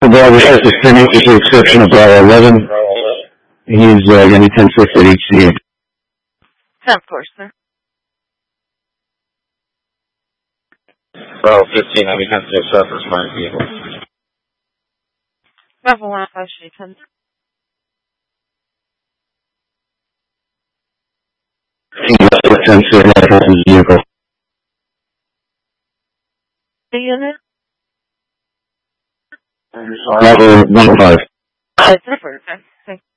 Bravo has to finish with the exception of Bravo 11. He's going to be 10-6 at HCA. 10, of course, sir. Bravo 15, I'll be 10-6 up for smart vehicle. Bravo 1, 5, 10. With 10-6 at his vehicle. The unit? Bravo 1-5. It's the first, okay. Thanks.